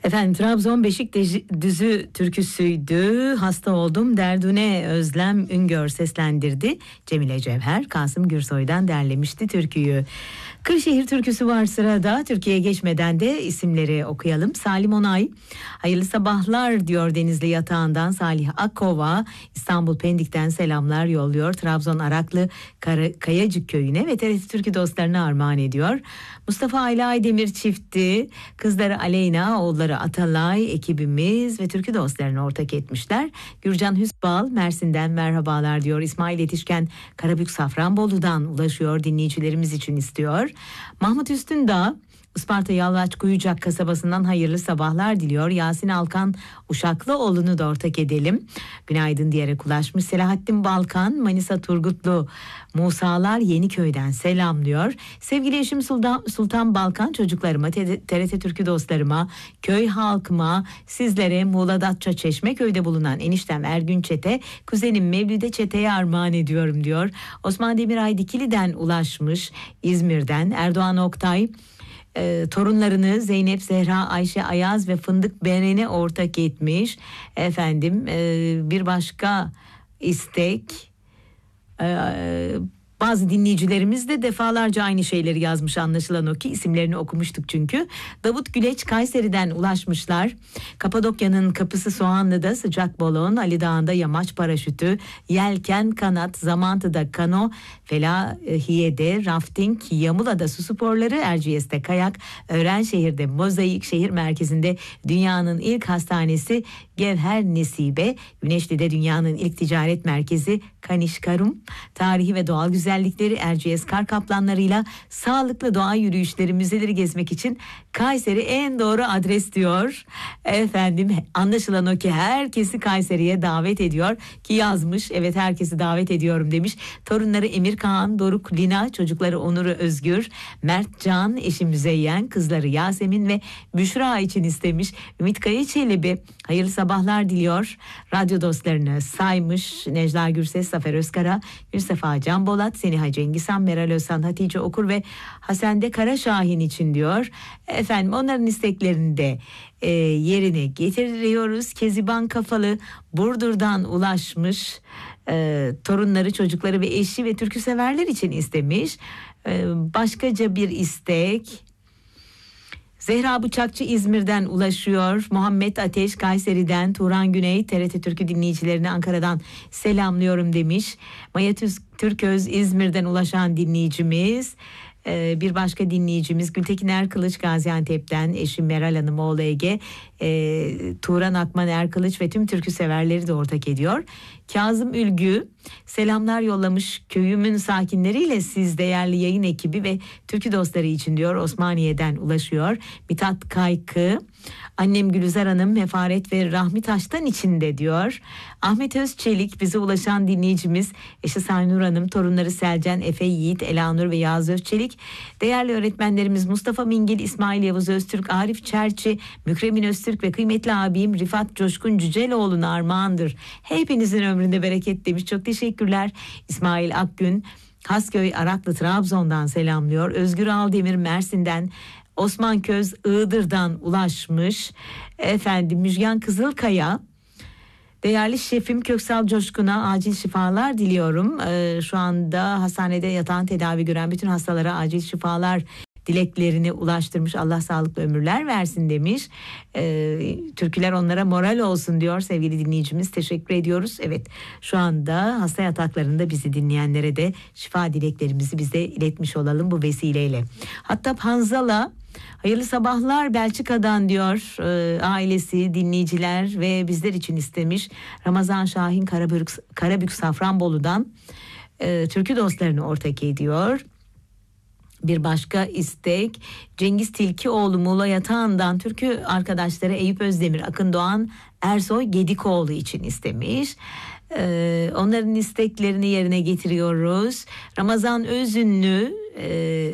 Efendim Trabzon Beşikdüzü türküsüydü. Hasta oldum derdune Özlem Üngör seslendirdi. Cemile Cevher Kasım Gürsoy'dan derlemişti türküyü. Kırşehir türküsü var sırada. Türkiye'ye geçmeden de isimleri okuyalım. Salim Onay, hayırlı sabahlar diyor Denizli yatağından. Salih Akkova, İstanbul Pendik'ten selamlar yolluyor. Trabzon Araklı Kayacık köyüne ve TRT Türkü dostlarına armağan ediyor. Mustafa Ayla Aydemir çifti, kızları Aleyna, oğulları Atalay, ekibimiz ve türkü dostlarını ortak etmişler. Gürcan Hüsbal Mersin'den merhabalar diyor. İsmail Yetişken Karabük Safranbolu'dan ulaşıyor, dinleyicilerimiz için istiyor. Mahmut Üstündağ Isparta Yalvaç Kuyucak kasabasından hayırlı sabahlar diliyor. Yasin Alkan Uşaklıoğlu'nu da ortak edelim. Günaydın diyerek ulaşmış. Selahattin Balkan Manisa Turgutlu Musalar Yeniköy'den selamlıyor. Sevgili eşim Sultan Balkan, çocuklarıma, TRT Türkü dostlarıma, köy halkıma, sizlere Muğla Datça Çeşmeköy'de bulunan eniştem Ergün Çete, kuzenim Mevlüde Çete'ye armağan ediyorum diyor. Osman Demiray Dikili'den ulaşmış. İzmir'den Erdoğan Oktay torunlarını Zeynep, Zehra, Ayşe, Ayaz ve Fındık Beren'e ortak etmiş. Efendim bir başka istek, bazı dinleyicilerimiz de defalarca aynı şeyleri yazmış, anlaşılan o ki isimlerini okumuştuk çünkü. Davut Güleç Kayseri'den ulaşmışlar. Kapadokya'nın kapısı Soğanlı'da sıcak balon, Ali Dağı'nda yamaç paraşütü, yelken, kanat, Zamantı'da kano, Felahiye'de rafting, Yamula'da su sporları, Erciyes'te kayak, Öğrenşehir'de mozaik, şehir merkezinde dünyanın ilk hastanesi Gevher Nesibe, Güneşli'de dünyanın ilk ticaret merkezi Kanişkarum, tarihi ve doğal güzellikleri Erciyes kar kaplanlarıyla sağlıklı doğa yürüyüşleri, müzeleri gezmek için Kayseri en doğru adres diyor. Efendim anlaşılan o ki herkesi Kayseri'ye davet ediyor ki yazmış. Evet, herkesi davet ediyorum demiş. Torunları Emir Kaan, Doruk Lina, çocukları Onur Özgür, Mert Can, eşi Müzeyyen, kızları Yasemin ve Büşra için istemiş. Ümit Kaya Çelebi hayırlı sabahlar diliyor. Radyo dostlarını saymış. Necla Gürses, Zafer Özkara, Gülsefa Can Bolat, Seniha Cengizhan, Meral Özhan, Hatice Okur ve Hasende Karaşahin için diyor. Efendim onların isteklerini de yerine getiriyoruz. Keziban Kafalı Burdur'dan ulaşmış. Torunları, çocukları ve eşi ve türkü severler için istemiş. Başkaca bir istek. Zehra Bıçakçı İzmir'den ulaşıyor. Muhammed Ateş Kayseri'den, Turan Güney TRT Türkü dinleyicilerini Ankara'dan selamlıyorum demiş. Maya Türköz İzmir'den ulaşan dinleyicimiz. Bir başka dinleyicimiz Gültekin Erkılıç Gaziantep'ten, eşi Meral Hanım, oğlu Ege, Turan Akman Erkılıç ve tüm türkü severleri de ortak ediyor. Kazım Ülgü selamlar yollamış, köyümün sakinleriyle siz değerli yayın ekibi ve türkü dostları için diyor. Osmaniye'den ulaşıyor. Mithat Kaykı, annem Gülüzar Hanım Mefaret ve Rahmi Taş'tan içinde diyor. Ahmet Özçelik bize ulaşan dinleyicimiz, eşi Saynur Hanım, torunları Selcan, Efe Yiğit, Elanur ve Yağız Özçelik, değerli öğretmenlerimiz Mustafa Mingil, İsmail Yavuz Öztürk, Arif Çerçi, Mükremin Öztürk ve kıymetli abim Rifat Coşkun Cüceloğlu'na armağandır. Hepinizin ömründe bereket demiş. Çok teşekkürler. İsmail Akgün Hasköy Araklı Trabzon'dan selamlıyor. Özgür Aldemir Mersin'den, Osman Köz Iğdır'dan ulaşmış. Efendim Müjgan Kızılkaya, değerli şefim Köksal Coşkun'a acil şifalar diliyorum. Şu anda hastanede yatan tedavi gören bütün hastalara acil şifalar dileklerini ulaştırmış. Allah sağlıklı ömürler versin demiş. Türküler onlara moral olsun diyor sevgili dinleyicimiz. Teşekkür ediyoruz. Evet, şu anda hasta yataklarında bizi dinleyenlere de şifa dileklerimizi bize iletmiş olalım bu vesileyle. Hatta Hanzala hayırlı sabahlar Belçika'dan diyor. Ailesi, dinleyiciler ve bizler için istemiş. Ramazan Şahin Karabük Safranbolu'dan türkü dostlarını ortak ediyor. Bir başka istek Cengiz Tilkioğlu Muğla Yatağı'ndan türkü arkadaşları Eyüp Özdemir, Akın Doğan, Ersoy Gedikoğlu için istemiş. Onların isteklerini yerine getiriyoruz. Ramazan Özünlü